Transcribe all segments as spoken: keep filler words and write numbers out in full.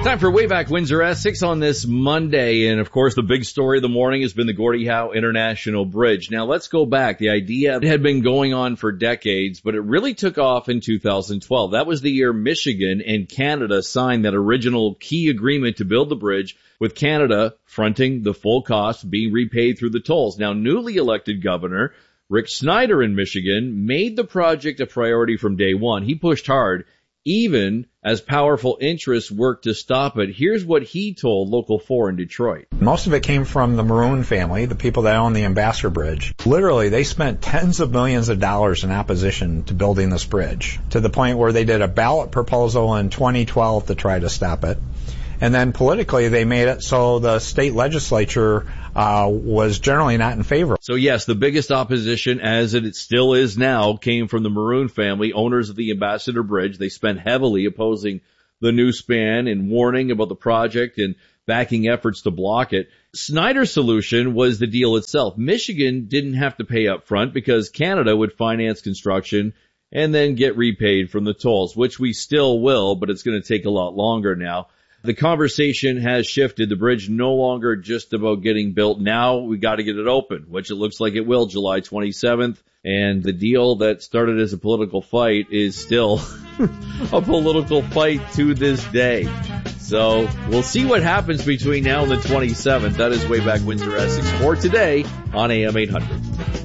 Time for Way Back Windsor Essex on this Monday. And of course, the big story of the morning has been the Gordie Howe International Bridge. Now let's go back. The idea had been going on for decades, but it really took off in two thousand twelve. That was the year Michigan and Canada signed that original key agreement to build the bridge, with Canada fronting the full cost being repaid through the tolls. Now, newly elected Governor Rick Snyder in Michigan made the project a priority from day one. He pushed hard, even as powerful interests worked to stop it. Here's what he told Local four in Detroit. Most of it came from the Maroon family, the people that own the Ambassador Bridge. Literally, they spent tens of millions of dollars in opposition to building this bridge, to the point where they did a ballot proposal in twenty twelve to try to stop it. And then politically, they made it so the state legislature uh was generally not in favor. So yes, the biggest opposition, as it still is now, came from the Maroon family, owners of the Ambassador Bridge. They spent heavily opposing the new span and warning about the project and backing efforts to block it. Snyder's solution was the deal itself. Michigan didn't have to pay up front because Canada would finance construction and then get repaid from the tolls, which we still will, but it's going to take a lot longer now. The conversation has shifted. The bridge no longer just about getting built. Now we got to get it open, which it looks like it will July twenty-seventh. And the deal that started as a political fight is still a political fight to this day. So we'll see what happens between now and the twenty-seventh. That is Way Back Windsor Essex for today on A M eight hundred.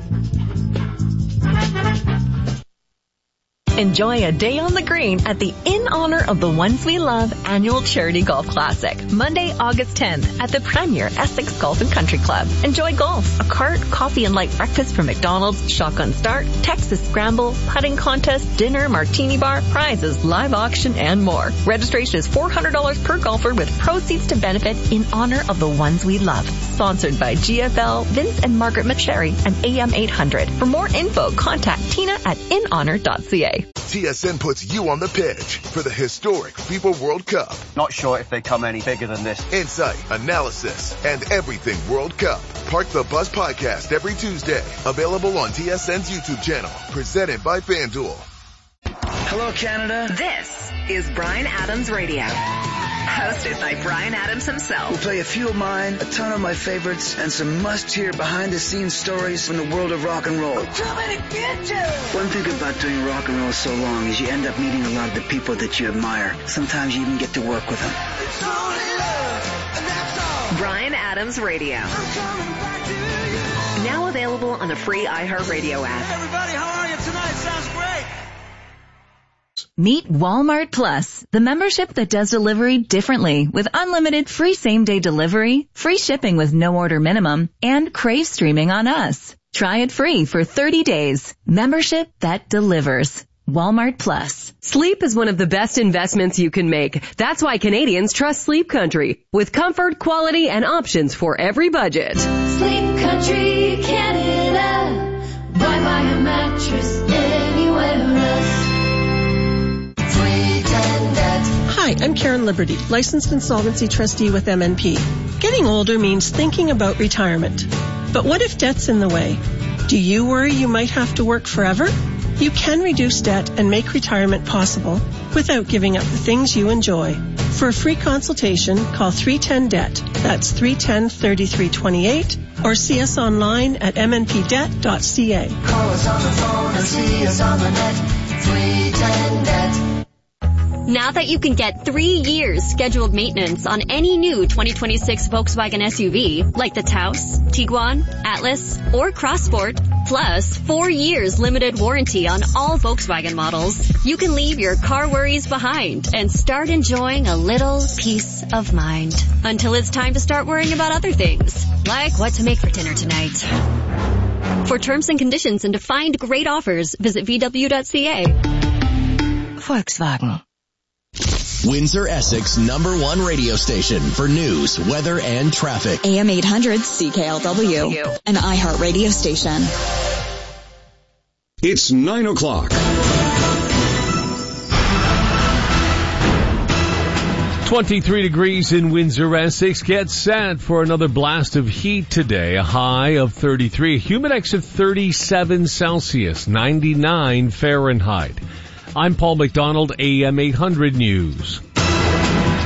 Enjoy a day on the green at the In Honor of the Ones We Love annual charity golf classic, Monday, August tenth at the Premier Essex Golf and Country Club. Enjoy golf, a cart, coffee and light breakfast from McDonald's, shotgun start, Texas scramble, putting contest, dinner, martini bar, prizes, live auction, and more. Registration is four hundred dollars per golfer with proceeds to benefit In Honor of the Ones We Love. Sponsored by G F L, Vince and Margaret McSherry, and A M eight hundred. For more info, contact Tina at in honor dot c a. T S N puts you on the pitch for the historic FIFA World Cup. Not sure if they come any bigger than this. Insight, analysis, and everything World Cup. Park the Bus podcast every Tuesday. Available on T S N's YouTube channel. Presented by FanDuel. Hello, Canada. This is Bryan Adams Radio. Hosted by Bryan Adams himself. We'll play a few of mine, a ton of my favorites, and some must-hear behind-the-scenes stories from the world of rock and roll. I'm coming to get you! One thing about doing rock and roll so long is you end up meeting a lot of the people that you admire. Sometimes you even get to work with them. It's only love, and that's all. Bryan Adams Radio. I'm coming back to you. Now available on the free iHeartRadio app. Hey, everybody, how are you tonight? Sounds great. Meet Walmart Plus, the membership that does delivery differently with unlimited free same-day delivery, free shipping with no order minimum, and Crave streaming on us. Try it free for thirty days. Membership that delivers. Walmart Plus. Sleep is one of the best investments you can make. That's why Canadians trust Sleep Country, with comfort, quality, and options for every budget. Sleep Country Canada. Buy buy a mattress anywhere else. Hi, I'm Karen Liberty, licensed insolvency trustee with M N P. Getting older means thinking about retirement. But what if debt's in the way? Do you worry you might have to work forever? You can reduce debt and make retirement possible without giving up the things you enjoy. For a free consultation, call three one zero D E B T. That's three one zero, three three two eight or see us online at m n p debt dot c a. Call us on the phone or see us on the net. three one zero D E B T. Now that you can get three years scheduled maintenance on any new twenty twenty-six Volkswagen S U V, like the Taos, Tiguan, Atlas, or Crossport, plus four years limited warranty on all Volkswagen models, you can leave your car worries behind and start enjoying a little peace of mind. Until it's time to start worrying about other things, like what to make for dinner tonight. For terms and conditions and to find great offers, visit v w dot c a. Volkswagen. Windsor Essex number one radio station for news, weather, and traffic. A M eight hundred C K L W, an iHeart radio station. It's nine o'clock. twenty-three degrees in Windsor, Essex. Get set for another blast of heat today. A high of thirty-three, a humidex of thirty-seven Celsius, ninety-nine Fahrenheit. I'm Paul McDonald, A M eight hundred News.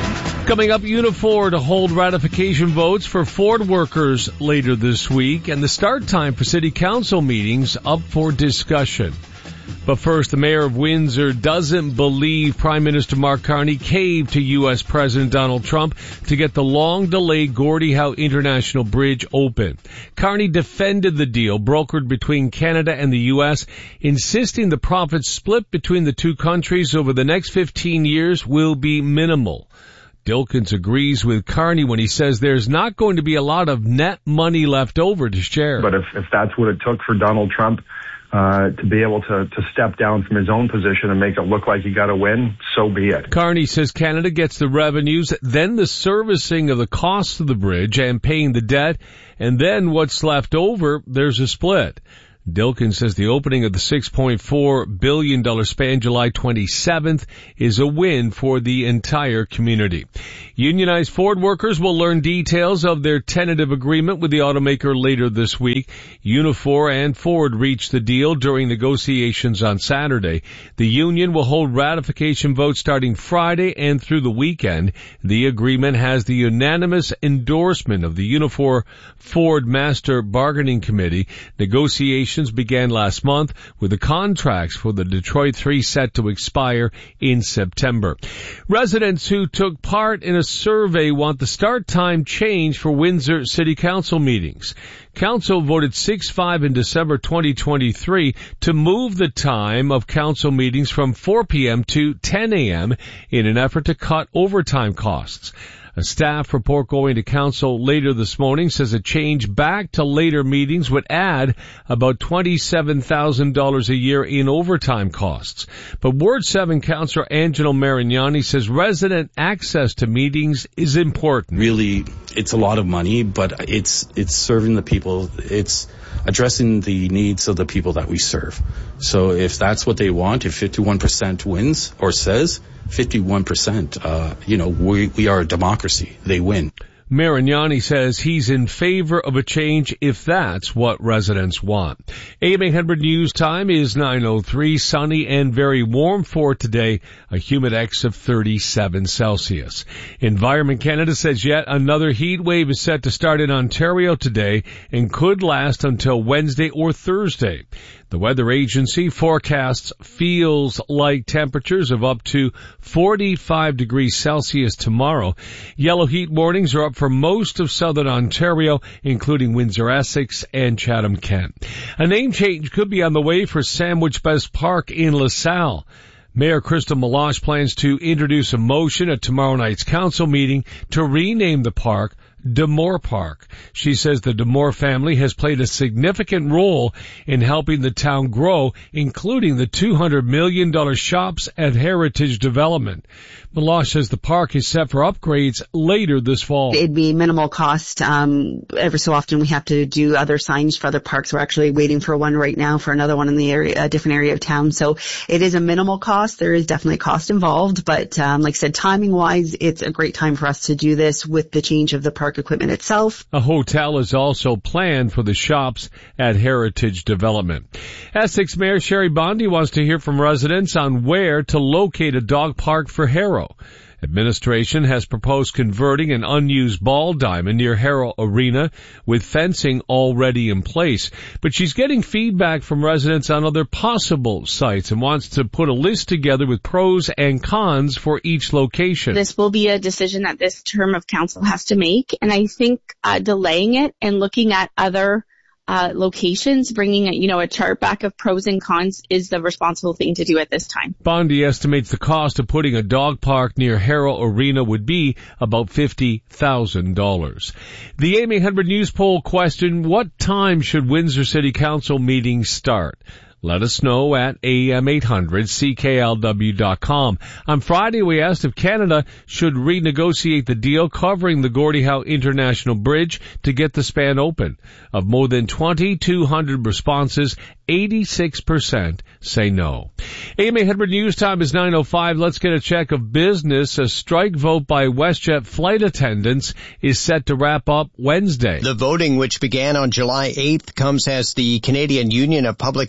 Coming up, Unifor to hold ratification votes for Ford workers later this week, and the start time for city council meetings up for discussion. But first, the mayor of Windsor doesn't believe Prime Minister Mark Carney caved to U S President Donald Trump to get the long-delayed Gordie Howe International Bridge open. Carney defended the deal brokered between Canada and the U S, insisting the profits split between the two countries over the next fifteen years will be minimal. Dilkens agrees with Carney when he says there's not going to be a lot of net money left over to share. But if, if that's what it took for Donald Trump uh, to be able to, to step down from his own position and make it look like he got a win, so be it. Carney says Canada gets the revenues, then the servicing of the cost of the bridge and paying the debt, and then what's left over, there's a split. Dilkens says the opening of the six point four billion dollars span July twenty-seventh is a win for the entire community. Unionized Ford workers will learn details of their tentative agreement with the automaker later this week. Unifor and Ford reached the deal during negotiations on Saturday. The union will hold ratification votes starting Friday and through the weekend. The agreement has the unanimous endorsement of the Unifor Ford Master Bargaining Committee. Negotiations began last month with the contracts for the Detroit three set to expire in September. Residents who took part in a survey want the start time change for Windsor City Council meetings. Council voted six five in December twenty twenty-three to move the time of council meetings from four p.m. to ten a.m. in an effort to cut overtime costs. A staff report going to council later this morning says a change back to later meetings would add about twenty-seven thousand dollars a year in overtime costs. But Ward seven Councillor Angelo Marignani says resident access to meetings is important. Really, it's a lot of money, but it's it's serving the people. It's addressing the needs of the people that we serve. So if that's what they want, if fifty-one percent wins or says fifty-one percent, uh, you know, we, we are a democracy. They win. Marignani says he's in favor of a change if that's what residents want. A M eight hundred News Time is nine oh three, sunny and very warm for today, a humidex of thirty-seven Celsius. Environment Canada says yet another heat wave is set to start in Ontario today and could last until Wednesday or Thursday. The weather agency forecasts feels like temperatures of up to forty-five degrees Celsius tomorrow. Yellow heat warnings are up for most of southern Ontario, including Windsor-Essex and Chatham-Kent. A name change could be on the way for Sandwich Best Park in LaSalle. Mayor Crystal Meloche plans to introduce a motion at tomorrow night's council meeting to rename the park D'Amour Park. She says the D'Amour family has played a significant role in helping the town grow, including the two hundred million dollars shops at Heritage Development. Meloche says the park is set for upgrades later this fall. It'd be minimal cost. Um, every so often we have to do other signage for other parks. We're actually waiting for one right now for another one in the area, a different area of town. So it is a minimal cost. There is definitely cost involved, but um, like I said, timing wise, it's a great time for us to do this with the change of the park equipment itself. A hotel is also planned for the shops at Heritage Development. Essex Mayor Sherry Bondi wants to hear from residents on where to locate a dog park for Harrow. Administration has proposed converting an unused ball diamond near Harrow Arena with fencing already in place. But she's getting feedback from residents on other possible sites and wants to put a list together with pros and cons for each location. This will be a decision that this term of council has to make. And I think uh, delaying it and looking at other Uh, locations, bringing a, you know, a chart back of pros and cons is the responsible thing to do at this time. Bondi estimates the cost of putting a dog park near Harrow Arena would be about fifty thousand dollars. The A M eight hundred News poll question, what time should Windsor City Council meetings start? Let us know at A M eight hundred C K L W dot com. On Friday, we asked if Canada should renegotiate the deal covering the Gordie Howe International Bridge to get the span open. Of more than twenty-two hundred responses, eighty-six percent say no. A M eight hundred News Time is nine oh five. Let's get a check of business. A strike vote by WestJet flight attendants is set to wrap up Wednesday. The voting, which began on July eighth, comes as the Canadian Union of Public Employees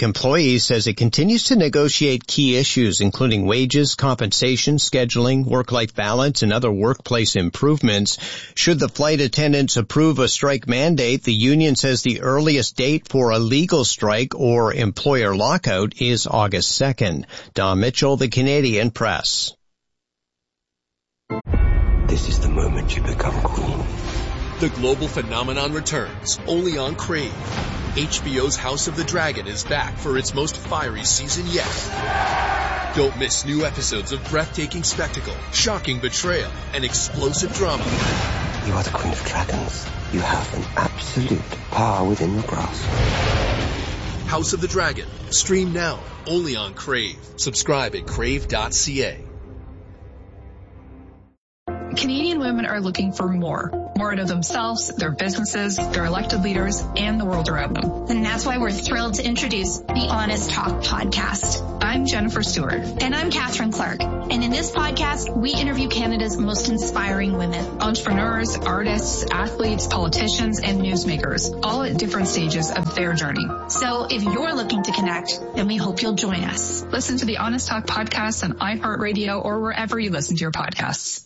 Party says it continues to negotiate key issues, including wages, compensation, scheduling, work-life balance, and other workplace improvements. Should the flight attendants approve a strike mandate, the union says the earliest date for a legal strike or employer lockout is August second. Don Mitchell, The Canadian Press. This is the moment you become queen. The global phenomenon returns, only on Crave. H B O's House of the Dragon is back for its most fiery season yet. Don't miss new episodes of breathtaking spectacle, shocking betrayal, and explosive drama. You are the Queen of Dragons. You have an absolute power within your grasp. House of the Dragon. Stream now, only on Crave. Subscribe at crave dot c a. Canadian women are looking for more. More out of themselves, their businesses, their elected leaders, and the world around them. And that's why we're thrilled to introduce the Honest Talk podcast. I'm Jennifer Stewart. And I'm Catherine Clark. And in this podcast, we interview Canada's most inspiring women. Entrepreneurs, artists, athletes, politicians, and newsmakers, all at different stages of their journey. So if you're looking to connect, then we hope you'll join us. Listen to the Honest Talk podcast on iHeartRadio or wherever you listen to your podcasts.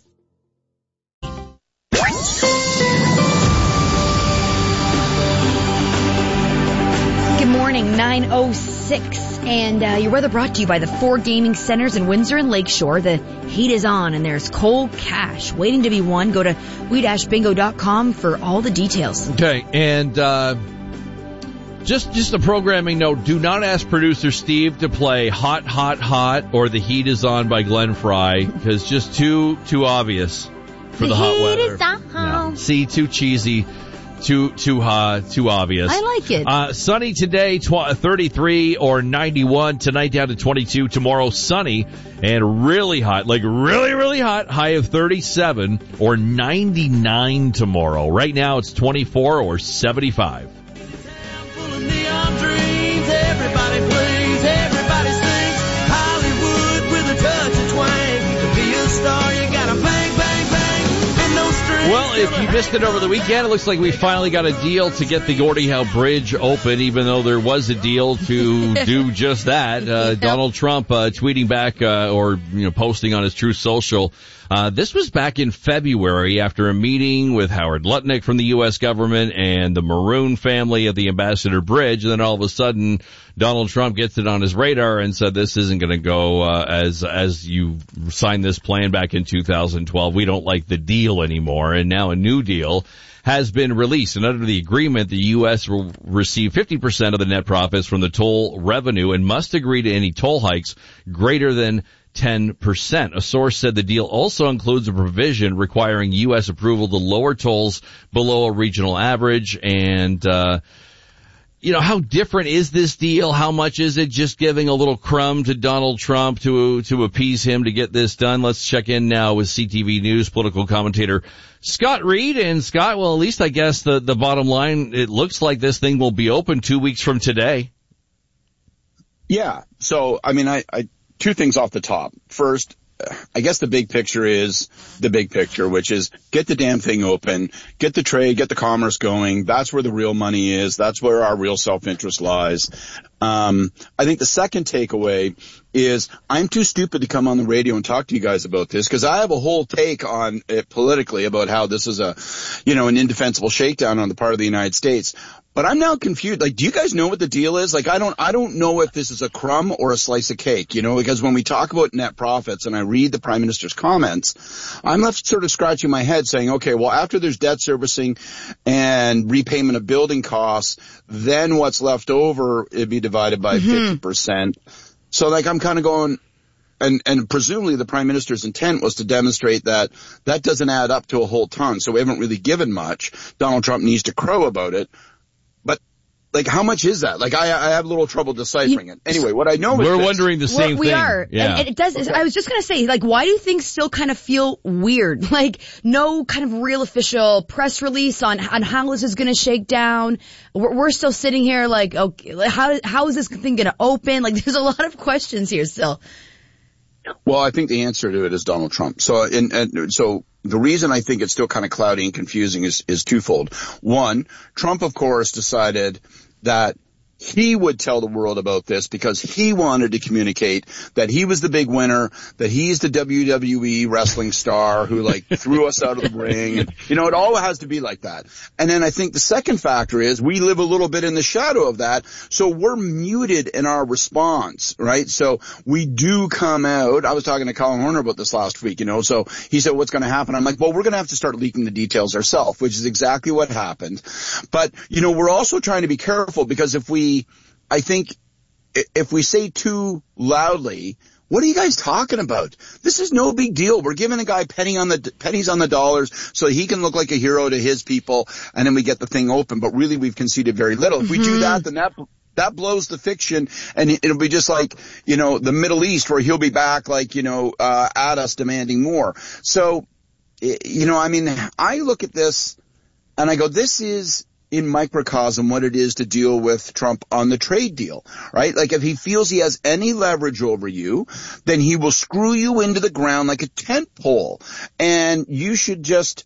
Good morning, nine oh six, and uh, your weather brought to you by the four gaming centers in Windsor and Lakeshore. The heat is on, and there's cold cash waiting to be won. Go to we dash bingo dot com for all the details. Okay, and uh, just just a programming note, do not ask producer Steve to play Hot, Hot, Hot or The Heat is On by Glenn Frey, because just too too obvious for the, the hot weather. Heat is on. Yeah. See, too cheesy. Too, too, uh, too obvious. I like it. Uh, sunny today, tw- thirty-three or ninety-one. Tonight down to twenty-two. Tomorrow sunny and really hot, like really, really hot. High of thirty-seven or ninety-nine tomorrow. Right now it's twenty-four or seventy-five. Neon dreams, everybody plays, everybody sings. Hollywood with a touch of twang. To be a star, you gotta bang, bang, bang. And no strings. Well, if you missed it over the weekend, it looks like we finally got a deal to get the Gordie Howe Bridge open, even though there was a deal to do just that. Uh, Donald Trump uh, tweeting back uh, or you know posting on his Truth Social. Uh, this was back in February after a meeting with Howard Lutnick from the U S government and the Maroon family at the Ambassador Bridge. And then all of a sudden, Donald Trump gets it on his radar and said, this isn't going to go uh, as as you signed this plan back in two thousand twelve. We don't like the deal anymore. And now a new deal has been released. And under the agreement, the U S will receive fifty percent of the net profits from the toll revenue and must agree to any toll hikes greater than ten percent. A source said the deal also includes a provision requiring U S approval to lower tolls below a regional average. And, uh, you know, how different is this deal? How much is it just giving a little crumb to Donald Trump to, to appease him to get this done? Let's check in now with C T V News political commentator Scott Reed. And Scott, well, at least I guess the, the bottom line, it looks like this thing will be open two weeks from today. Yeah. So, I mean, I, I, two things off the top. First, I guess the big picture is the big picture, which is get the damn thing open, get the trade, get the commerce going. That's where the real money is. That's where our real self-interest lies. Um, I think the second takeaway is I'm too stupid to come on the radio and talk to you guys about this because I have a whole take on it politically about how this is a, you know, an indefensible shakedown on the part of the United States. But I'm now confused. Like, do you guys know what the deal is? Like, I don't, I don't know if this is a crumb or a slice of cake, you know, because when we talk about net profits and I read the Prime Minister's comments, I'm left sort of scratching my head saying, okay, well, after there's debt servicing and repayment of building costs, then what's left over, it'd be divided by mm-hmm. fifty percent. So like, I'm kind of going, and, and presumably the Prime Minister's intent was to demonstrate that that doesn't add up to a whole ton. So we haven't really given much. Donald Trump needs to crow about it. But, like, how much is that? Like, I, I have a little trouble deciphering it. Anyway, what I know is We're this. wondering the same we thing. We are. Yeah. And it does, okay. I was just going to say, like, why do things still kind of feel weird? Like, no kind of real official press release on, on how this is going to shake down. We're, we're still sitting here like, okay, how, how is this thing going to open? Like, there's a lot of questions here still. Well, I think the answer to it is Donald Trump. So, and, and so the reason I think it's still kind of cloudy and confusing is, is twofold. One, Trump, of course, decided that he would tell the world about this because he wanted to communicate that he was the big winner, that he's the W W E wrestling star who like threw us out of the ring. And, you know, it all has to be like that. And then I think the second factor is we live a little bit in the shadow of that. So we're muted in our response, right? So we do come out. I was talking to Colin Horner about this last week, you know, so he said, what's going to happen? I'm like, well, we're going to have to start leaking the details ourselves, which is exactly what happened. But, you know, we're also trying to be careful because if we, I think if we say too loudly, what are you guys talking about? This is no big deal. We're giving a guy penny on the pennies on the dollars so he can look like a hero to his people, and then we get the thing open. But really, we've conceded very little. If mm-hmm. we do that, then that that blows the fiction, and it'll be just like, you know, the Middle East where he'll be back like, you know, uh, at us demanding more. So, you know, I mean, I look at this and I go, this is in microcosm what it is to deal with Trump on the trade deal, right? Like if he feels he has any leverage over you, then he will screw you into the ground like a tent pole. And you should just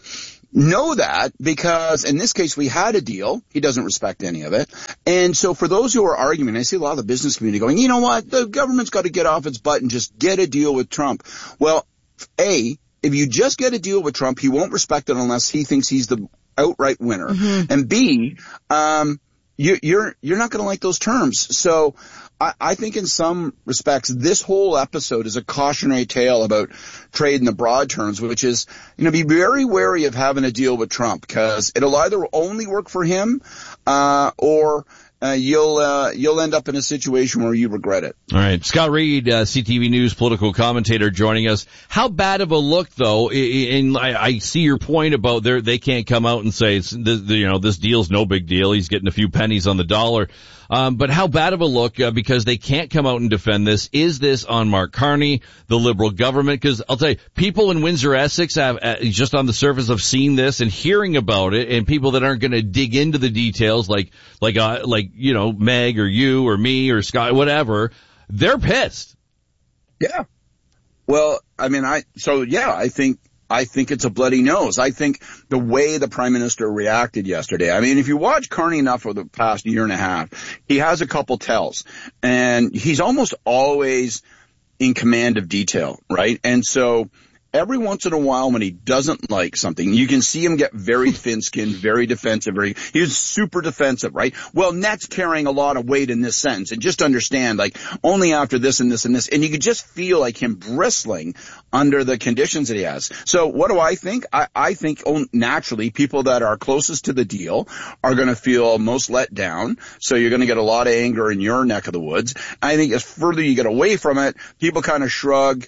know that because in this case we had a deal. He doesn't respect any of it. And so for those who are arguing, I see a lot of the business community going, you know what? The government's got to get off its butt and just get a deal with Trump. Well, A, if you just get a deal with Trump, he won't respect it unless he thinks he's the outright winner. Mm-hmm. And B, um, you, you're, you're not going to like those terms. So I, I think in some respects, this whole episode is a cautionary tale about trade in the broad terms, which is, you know, be very wary of having a deal with Trump because it'll either only work for him, uh, or Uh, you'll uh, you'll end up in a situation where you regret it. All right, Scott Reed, uh, C T V News political commentator, joining us. How bad of a look, though? And I, I see your point about they they can't come out and say, it's, this, you know, this deal's no big deal. He's getting a few pennies on the dollar. Um, but how bad of a look, uh, because they can't come out and defend this, is this on Mark Carney, the Liberal government? Because I'll tell you, people in Windsor-Essex have, uh, just on the surface of seeing this and hearing about it, and people that aren't going to dig into the details like, like, uh, like, you know, Meg or you or me or Scott, whatever, they're pissed. Yeah. Well, I mean, I, so yeah, I think, I think it's a bloody nose. I think the way the Prime Minister reacted yesterday, I mean, if you watch Carney enough for the past year and a half, he has a couple tells, and he's almost always in command of detail, right? And so every once in a while when he doesn't like something, you can see him get very thin-skinned, very defensive. Very, he's super defensive, right? Well, Net's carrying a lot of weight in this sentence. And just understand, like, only after this and this and this. And you could just feel like him bristling under the conditions that he has. So what do I think? I, I think oh, naturally people that are closest to the deal are going to feel most let down. So you're going to get a lot of anger in your neck of the woods. I think as further you get away from it, people kind of shrug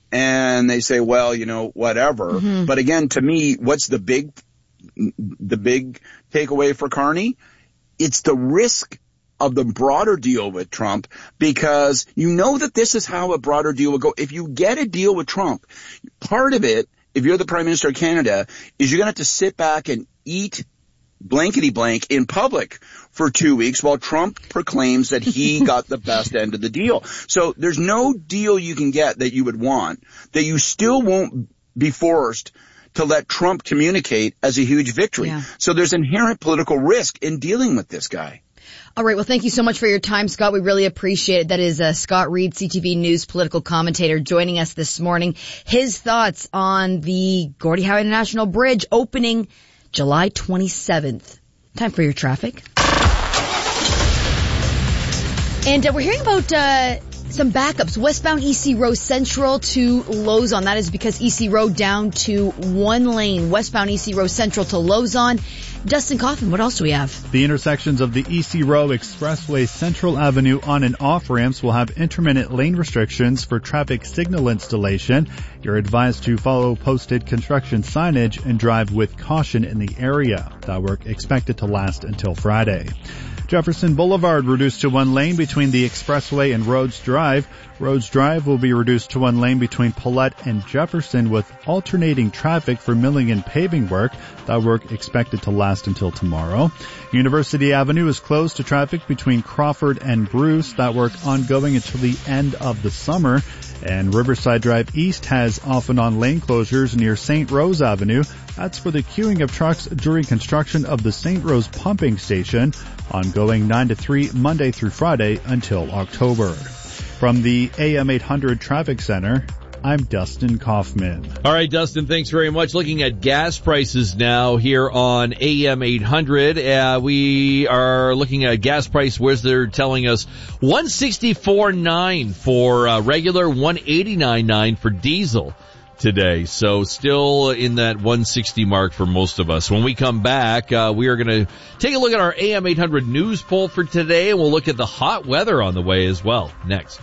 and they say, well, you know, whatever. Mm-hmm. But again, to me, what's the big, the big takeaway for Carney? It's the risk of the broader deal with Trump, because you know that this is how a broader deal will go. If you get a deal with Trump, part of it, if you're the Prime Minister of Canada, is you're going to have to sit back and eat blankety blank in public for two weeks while Trump proclaims that he got the best end of the deal. So there's no deal you can get that you would want that you still won't be forced to let Trump communicate as a huge victory. Yeah. So there's inherent political risk in dealing with this guy. All right. Well, thank you so much for your time, Scott. We really appreciate it. That is uh, Scott Reed, C T V News political commentator, joining us this morning. His thoughts on the Gordie Howe International Bridge opening July twenty-seventh. Time for your traffic. And uh, we're hearing about uh some backups. Westbound E C Row Central to Lozon. That is because E C Row down to one lane. Westbound E C Row Central to Lozon. Dustin Coffin, what else do we have? The intersections of the E C Row Expressway Central Avenue on and off ramps will have intermittent lane restrictions for traffic signal installation. You're advised to follow posted construction signage and drive with caution in the area. That work expected to last until Friday. Jefferson Boulevard reduced to one lane between the Expressway and Rhodes Drive. Rhodes Drive will be reduced to one lane between Paulette and Jefferson with alternating traffic for milling and paving work. That work expected to last until tomorrow. University Avenue is closed to traffic between Crawford and Bruce. That work ongoing until the end of the summer. And Riverside Drive East has off and on lane closures near Saint Rose Avenue. That's for the queuing of trucks during construction of the Saint Rose pumping station, ongoing nine to three Monday through Friday until October. From the A M eight hundred Traffic Center, I'm Dustin Kaufman. All right, Dustin, thanks very much. Looking at gas prices now here on A M eight hundred. Uh, we are looking at Gas Price Wizard telling us one sixty-four nine for uh, regular, one eighty-nine nine for diesel today. So still in that one sixty mark for most of us. When we come back, uh, we are going to take a look at our A M eight hundred news poll for today, and we'll look at the hot weather on the way as well. Next.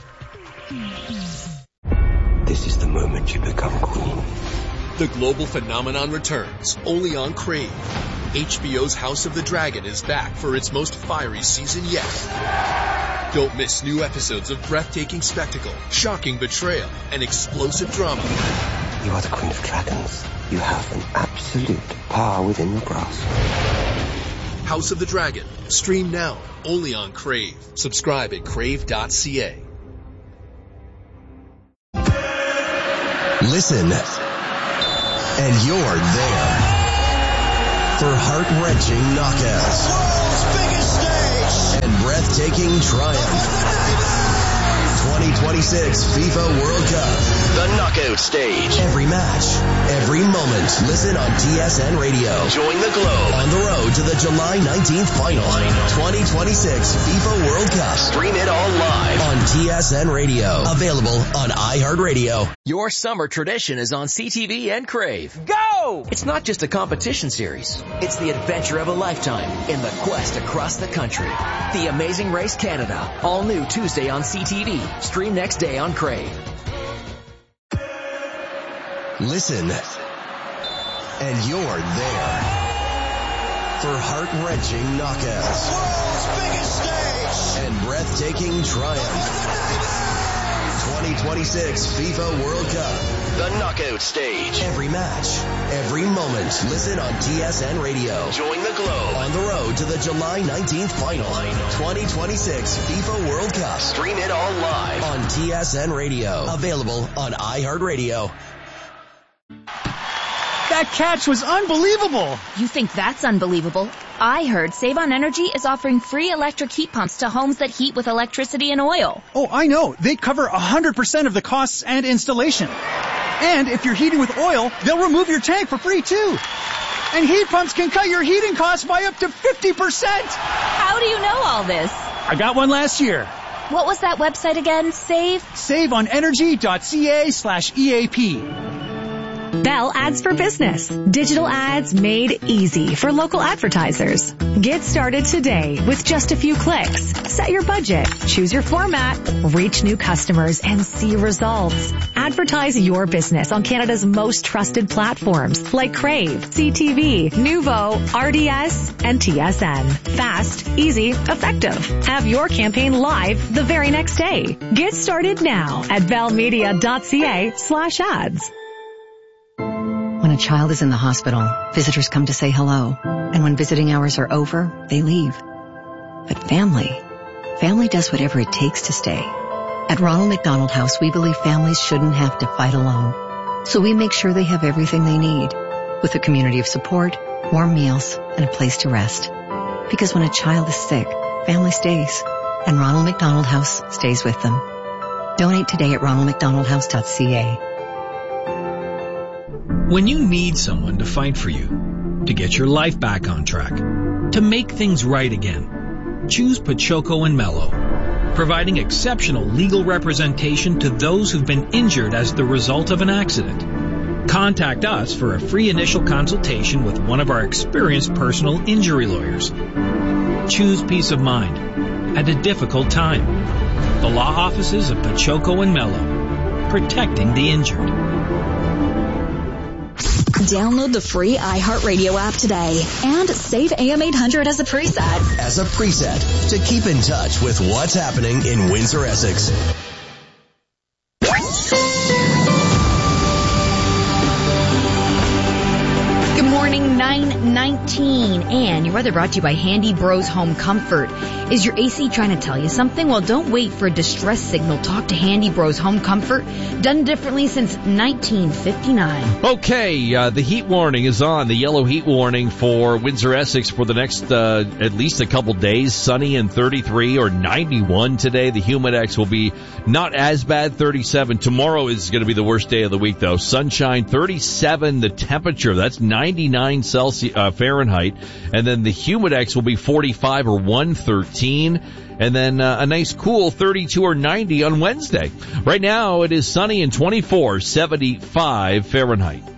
This is the moment you become queen. The global phenomenon returns, only on Crave. H B O's House of the Dragon is back for its most fiery season yet. Don't miss new episodes of breathtaking spectacle, shocking betrayal, and explosive drama. You are the Queen of Dragons. You have an absolute power within your grasp. House of the Dragon. Stream now, only on Crave. Subscribe at crave dot c a. Listen, and you're there for heart-wrenching knockouts, world's biggest stage, and breathtaking triumph. twenty twenty-six FIFA World Cup, the knockout stage. Every match, every moment. Listen on T S N Radio. Join the globe on the road to the July nineteenth final. twenty twenty-six FIFA World Cup. Stream it all live on T S N Radio. Available on iHeartRadio. Your summer tradition is on C T V and Crave. Go! It's not just a competition series. It's the adventure of a lifetime in the quest across the country. The Amazing Race Canada. All new Tuesday on C T V. Stream next day on Crave. Listen, and you're there for heart-wrenching knockouts, world's biggest stage, and breathtaking triumph. twenty twenty-six FIFA World Cup, the knockout stage. Every match, every moment. Listen on T S N Radio. Join the globe on the road to the July nineteenth final. twenty twenty-six FIFA World Cup. Stream it all live on T S N Radio. Available on iHeartRadio. That catch was unbelievable. You think that's unbelievable? I heard Save on Energy is offering free electric heat pumps to homes that heat with electricity and oil. Oh, I know. They cover one hundred percent of the costs and installation. And if you're heating with oil, they'll remove your tank for free too. And heat pumps can cut your heating costs by up to fifty percent. How do you know all this? I got one last year. What was that website again? Save? save on energy dot c a slash E A P. Bell Ads for Business. Digital ads made easy for local advertisers. Get started today with just a few clicks. Set your budget, choose your format, reach new customers, and see results. Advertise your business on Canada's most trusted platforms like Crave, C T V, Nuvo, R D S, and T S N. Fast, easy, effective. Have your campaign live the very next day. Get started now at bell media dot c a slash ads. When a child is in the hospital, visitors come to say hello. And when visiting hours are over, they leave. But family, family does whatever it takes to stay. At Ronald McDonald House, we believe families shouldn't have to fight alone. So we make sure they have everything they need, with a community of support, warm meals, and a place to rest. Because when a child is sick, family stays. And Ronald McDonald House stays with them. Donate today at ronald mcdonald house dot c a. When you need someone to fight for you, to get your life back on track, to make things right again, choose Pachoco and Mello, providing exceptional legal representation to those who've been injured as the result of an accident. Contact us for a free initial consultation with one of our experienced personal injury lawyers. Choose peace of mind at a difficult time. The law offices of Pachoco and Mello, protecting the injured. Download the free iHeartRadio app today and save A M eight hundred as a preset. As a preset to keep in touch with what's happening in Windsor, Essex. Warning nine nineteen. And your weather brought to you by Handy Bros Home Comfort. Is your A C trying to tell you something? Well, don't wait for a distress signal. Talk to Handy Bros Home Comfort. Done differently since nineteen fifty-nine. Okay, uh, the heat warning is on. The yellow heat warning for Windsor, Essex for the next uh, at least a couple days. Sunny and thirty-three or ninety-one today. The Humidex will be not as bad, thirty-seven. Tomorrow is going to be the worst day of the week, though. Sunshine, thirty-seven. The temperature, that's ninety-nine Celsius, uh, Fahrenheit. And then the Humidex will be forty-five or one thirteen. And then uh, a nice cool thirty-two or ninety on Wednesday. Right now it is sunny and twenty-four, seventy-five Fahrenheit.